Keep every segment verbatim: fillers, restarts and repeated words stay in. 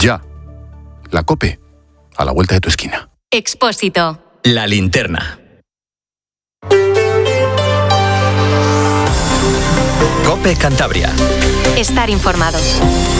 Ya. La COPE, a la vuelta de tu esquina. Expósito. La linterna. COPE Cantabria. Estar informados.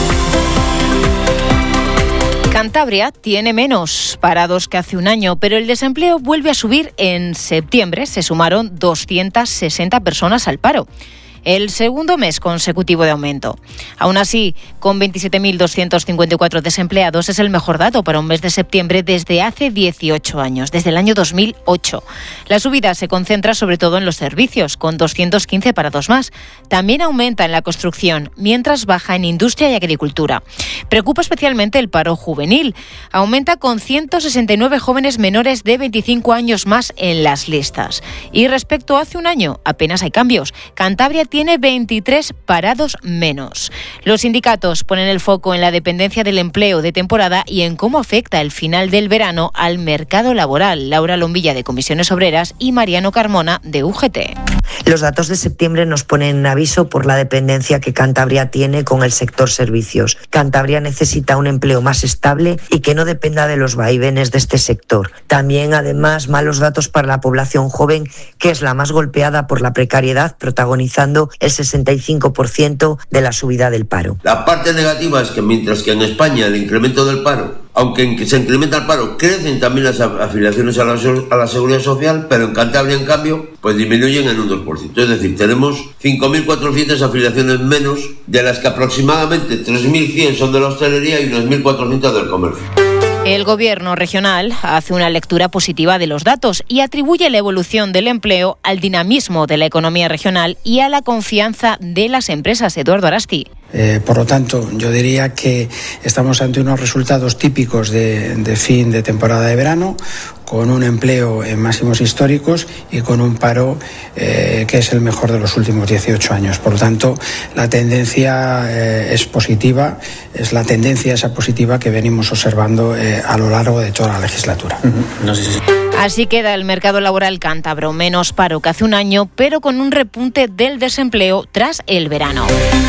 Cantabria tiene menos parados que hace un año, pero el desempleo vuelve a subir. En septiembre se sumaron doscientas sesenta personas al paro, el segundo mes consecutivo de aumento. Aún así, con veintisiete mil doscientos cincuenta y cuatro desempleados, es el mejor dato para un mes de septiembre desde hace dieciocho años, desde el año dos mil ocho. La subida se concentra sobre todo en los servicios, con doscientos quince parados más. También aumenta en la construcción, mientras baja en industria y agricultura. Preocupa especialmente el paro juvenil. Aumenta con ciento sesenta y nueve jóvenes menores de veinticinco años más en las listas. Y respecto a hace un año, apenas hay cambios. Cantabria tiene veintitrés parados menos. Los sindicatos ponen el foco en la dependencia del empleo de temporada y en cómo afecta el final del verano al mercado laboral. Laura Lombilla, de Comisiones Obreras, y Mariano Carmona, de U G T. Los datos de septiembre nos ponen en aviso por la dependencia que Cantabria tiene con el sector servicios. Cantabria necesita un empleo más estable y que no dependa de los vaivenes de este sector. También, además, malos datos para la población joven, que es la más golpeada por la precariedad, protagonizando el sesenta y cinco por ciento de la subida del paro. La parte negativa es que mientras que en España el incremento del paro, aunque se incrementa el paro, crecen también las afiliaciones a la, a la Seguridad Social, pero en Cantabria, en cambio, pues disminuyen en un dos por ciento. Es decir, tenemos cinco mil cuatrocientas afiliaciones menos, de las que aproximadamente tres mil cien son de la hostelería y unas mil cuatrocientas del comercio. El Gobierno regional hace una lectura positiva de los datos y atribuye la evolución del empleo al dinamismo de la economía regional y a la confianza de las empresas. Eduardo Arasti. Eh, por lo tanto, yo diría que estamos ante unos resultados típicos de, de fin de temporada de verano, con un empleo en máximos históricos y con un paro eh, que es el mejor de los últimos dieciocho años. Por lo tanto, la tendencia eh, es positiva, es la tendencia esa positiva que venimos observando eh, a lo largo de toda la legislatura. Uh-huh. No sé si... Así queda el mercado laboral cántabro, menos paro que hace un año, pero con un repunte del desempleo tras el verano.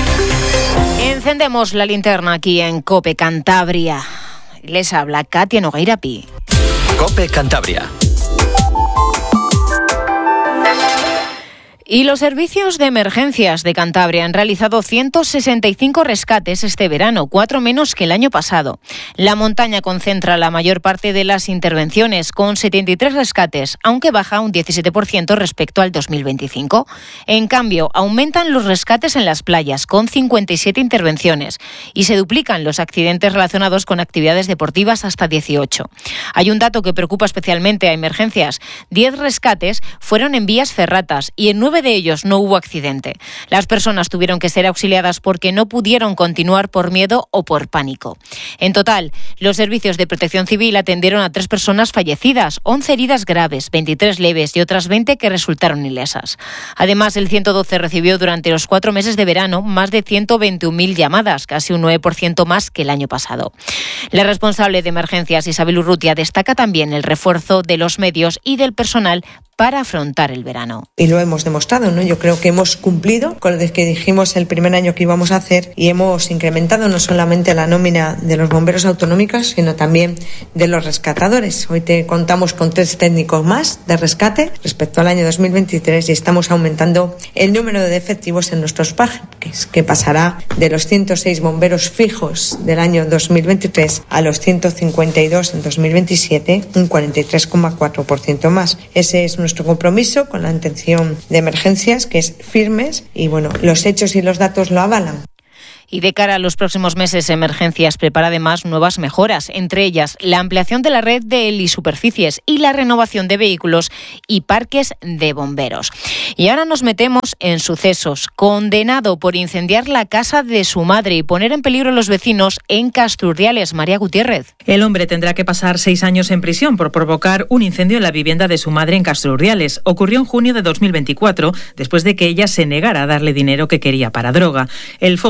Encendemos la linterna aquí en COPE Cantabria. Les habla Katia Nogueira Pi. COPE Cantabria. Y los servicios de emergencias de Cantabria han realizado ciento sesenta y cinco rescates este verano, cuatro menos que el año pasado. La montaña concentra la mayor parte de las intervenciones, con setenta y tres rescates, aunque baja un diecisiete por ciento respecto al dos mil veinticinco. En cambio, aumentan los rescates en las playas, con cincuenta y siete intervenciones, y se duplican los accidentes relacionados con actividades deportivas hasta dieciocho. Hay un dato que preocupa especialmente a emergencias. diez rescates fueron en vías ferratas y en nueve de ellos no hubo accidente. Las personas tuvieron que ser auxiliadas porque no pudieron continuar por miedo o por pánico. En total, los servicios de protección civil atendieron a tres personas fallecidas, once heridas graves, veintitrés leves y otras veinte que resultaron ilesas. Además, el ciento doce recibió durante los cuatro meses de verano más de ciento veintiún mil llamadas, casi un nueve por ciento más que el año pasado. La responsable de emergencias, Isabel Urrutia, destaca también el refuerzo de los medios y del personal para afrontar el verano. Y lo hemos demostrado, ¿no? Yo creo que hemos cumplido con lo que dijimos el primer año que íbamos a hacer y hemos incrementado no solamente la nómina de los bomberos autonómicos, sino también de los rescatadores. Hoy te contamos con tres técnicos más de rescate respecto al año dos mil veintitrés y estamos aumentando el número de efectivos en nuestros parques, que pasará de los ciento seis bomberos fijos del año dos mil veintitrés a los ciento cincuenta y dos en dos mil veintisiete, un cuarenta y tres coma cuatro por ciento más. Ese es nuestro compromiso con la atención de emergencias, que es firmes, y bueno, los hechos y los datos lo avalan. Y de cara a los próximos meses, Emergencias prepara además nuevas mejoras, entre ellas la ampliación de la red de helisuperficies y la renovación de vehículos y parques de bomberos. Y ahora nos metemos en sucesos. Condenado por incendiar la casa de su madre y poner en peligro a los vecinos en Casturdiales. María Gutiérrez. El hombre tendrá que pasar seis años en prisión por provocar un incendio en la vivienda de su madre en Casturdiales. Ocurrió en junio de dos mil veinticuatro, después de que ella se negara a darle dinero que quería para droga. El fuego comenzó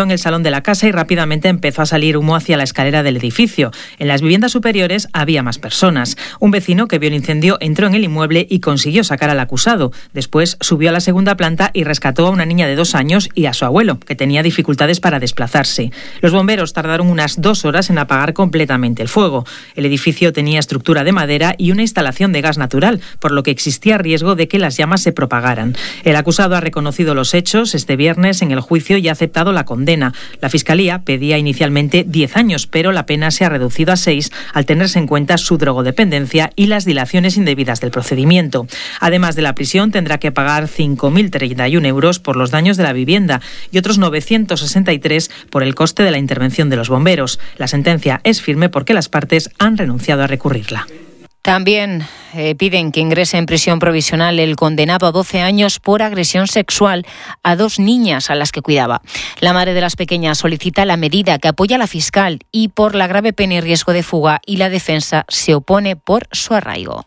Comenzó en el salón de la casa y rápidamente empezó a salir humo hacia la escalera del edificio. En las viviendas superiores había más personas. Un vecino que vio el incendio entró en el inmueble y consiguió sacar al acusado. Después subió a la segunda planta y rescató a una niña de dos años y a su abuelo, que tenía dificultades para desplazarse. Los bomberos tardaron unas dos horas en apagar completamente el fuego. El edificio tenía estructura de madera y una instalación de gas natural, por lo que existía riesgo de que las llamas se propagaran. El acusado ha reconocido los hechos este viernes en el juicio y ha aceptado la condena. La Fiscalía pedía inicialmente diez años, pero la pena se ha reducido a seis al tenerse en cuenta su drogodependencia y las dilaciones indebidas del procedimiento. Además de la prisión, tendrá que pagar cinco mil treinta y uno euros por los daños de la vivienda y otros novecientos sesenta y tres por el coste de la intervención de los bomberos. La sentencia es firme porque las partes han renunciado a recurrirla. También eh, piden que ingrese en prisión provisional el condenado a doce años por agresión sexual a dos niñas a las que cuidaba. La madre de las pequeñas solicita la medida que apoya la fiscal y por la grave pena y riesgo de fuga, y la defensa se opone por su arraigo.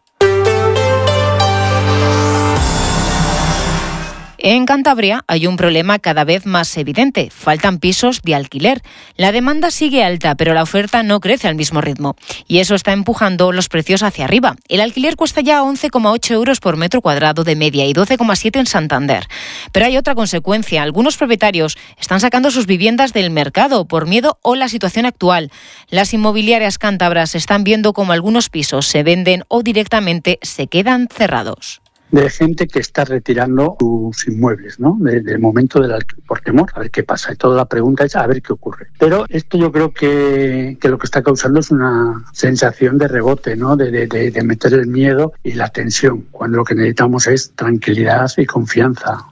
En Cantabria hay un problema cada vez más evidente. Faltan pisos de alquiler. La demanda sigue alta, pero la oferta no crece al mismo ritmo. Y eso está empujando los precios hacia arriba. El alquiler cuesta ya once coma ocho euros por metro cuadrado de media y doce coma siete en Santander. Pero hay otra consecuencia. Algunos propietarios están sacando sus viviendas del mercado por miedo o la situación actual. Las inmobiliarias cántabras están viendo cómo algunos pisos se venden o directamente se quedan cerrados. De gente que está retirando sus inmuebles, ¿no? De, de momento del alquiler, por temor, a ver qué pasa. Y toda la pregunta es a ver qué ocurre. Pero esto yo creo que, que lo que está causando es una sensación de rebote, ¿no? De, de, de, de meter el miedo y la tensión, cuando lo que necesitamos es tranquilidad y confianza.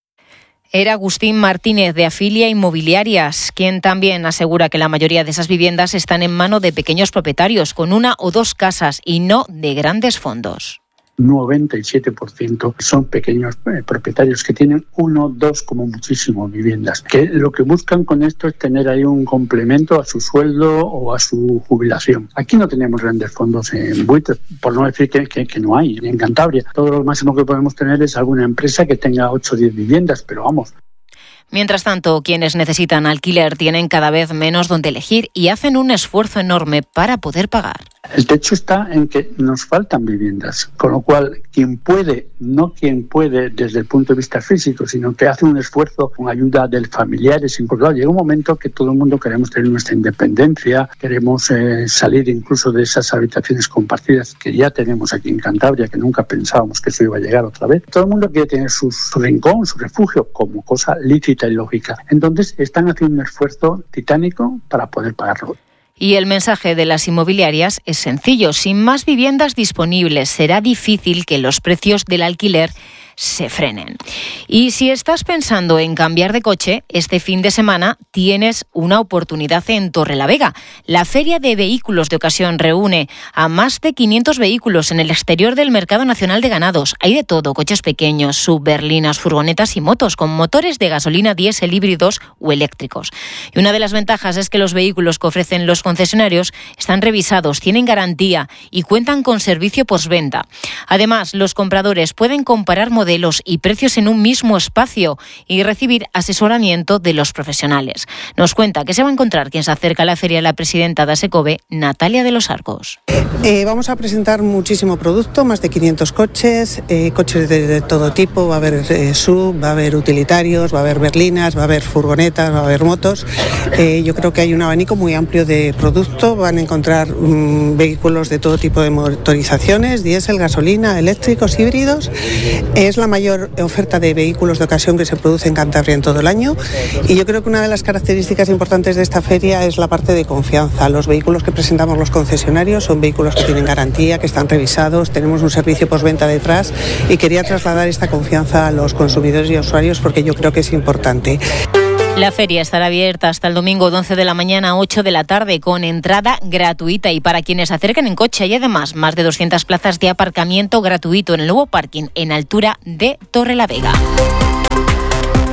Era Agustín Martínez, de Afilia Inmobiliarias, quien también asegura que la mayoría de esas viviendas están en mano de pequeños propietarios con una o dos casas y no de grandes fondos. noventa y siete por ciento son pequeños eh, propietarios que tienen uno, dos, como muchísimo viviendas. Que lo que buscan con esto es tener ahí un complemento a su sueldo o a su jubilación. Aquí no tenemos grandes fondos en buitres, por no decir que, que, que no hay, ni en Cantabria. Todo lo máximo que podemos tener es alguna empresa que tenga ocho o diez viviendas, pero vamos. Mientras tanto, quienes necesitan alquiler tienen cada vez menos donde elegir y hacen un esfuerzo enorme para poder pagar. El techo está en que nos faltan viviendas, con lo cual quien puede, no quien puede desde el punto de vista físico, sino que hace un esfuerzo con ayuda de familiares. Porque claro, llega un momento que todo el mundo queremos tener nuestra independencia, queremos eh, salir incluso de esas habitaciones compartidas que ya tenemos aquí en Cantabria, que nunca pensábamos que eso iba a llegar otra vez. Todo el mundo quiere tener su, su rincón, su refugio, como cosa lícita y lógica. Entonces están haciendo un esfuerzo titánico para poder pagarlo. Y el mensaje de las inmobiliarias es sencillo. Sin más viviendas disponibles, será difícil que los precios del alquiler se frenen. Y si estás pensando en cambiar de coche, este fin de semana tienes una oportunidad en Torrelavega. La Feria de Vehículos de Ocasión reúne a más de quinientos vehículos en el exterior del Mercado Nacional de Ganados. Hay de todo, coches pequeños, subberlinas, furgonetas y motos con motores de gasolina, diésel, híbridos o eléctricos. Y una de las ventajas es que los vehículos que ofrecen los concesionarios están revisados, tienen garantía y cuentan con servicio postventa. Además, los compradores pueden comparar modelos modelos y precios en un mismo espacio y recibir asesoramiento de los profesionales. Nos cuenta que se va a encontrar quien se acerca a la feria la presidenta de ASECOVE, Natalia de los Arcos. Eh, vamos a presentar muchísimo producto, más de quinientos coches, eh, coches de, de todo tipo, va a haber eh, sub, va a haber utilitarios, va a haber berlinas, va a haber furgonetas, va a haber motos. Eh, yo creo que hay un abanico muy amplio de producto, van a encontrar um, vehículos de todo tipo de motorizaciones, diésel, gasolina, eléctricos, híbridos. Es la mayor oferta de vehículos de ocasión que se produce en Cantabria en todo el año y yo creo que una de las características importantes de esta feria es la parte de confianza. Los vehículos que presentamos los concesionarios son vehículos que tienen garantía, que están revisados, tenemos un servicio postventa detrás y quería trasladar esta confianza a los consumidores y usuarios porque yo creo que es importante. La feria estará abierta hasta el domingo de once de la mañana a ocho de la tarde con entrada gratuita y para quienes se acerquen en coche hay además más de doscientas plazas de aparcamiento gratuito en el nuevo parking en altura de Torrelavega.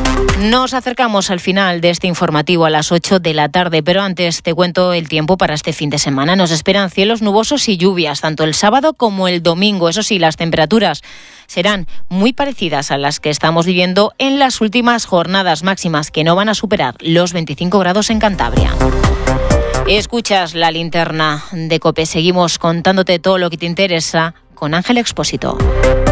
Nos acercamos al final de este informativo a las ocho de la tarde, pero antes te cuento el tiempo para este fin de semana. Nos esperan cielos nubosos y lluvias, tanto el sábado como el domingo. Eso sí, las temperaturas serán muy parecidas a las que estamos viviendo en las últimas jornadas máximas, que no van a superar los veinticinco grados en Cantabria. Escuchas la linterna de COPE. Seguimos contándote todo lo que te interesa con Ángel Expósito.